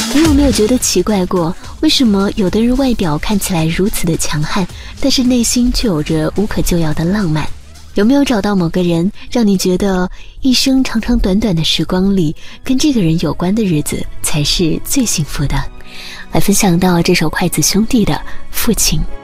你有没有觉得奇怪过，为什么有的人外表看起来如此的强悍，但是内心却有着无可救药的浪漫？有没有找到某个人，让你觉得一生长长短短的时光里，跟这个人有关的日子才是最幸福的？来分享到这首筷子兄弟的《父亲》。